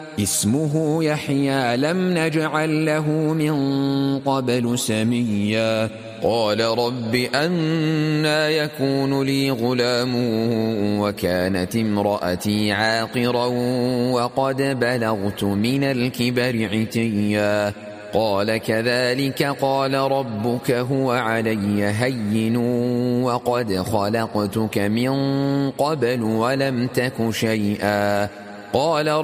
اسمه يحيى لم نجعل له من قبل سميا قال رب أنى يكون لي غلام وكانت امرأتي عاقرا وقد بلغت من الكبر عتيا قال كذلك قال ربك هو علي هين وقد خلقتك من قبل ولم تك شيئا قال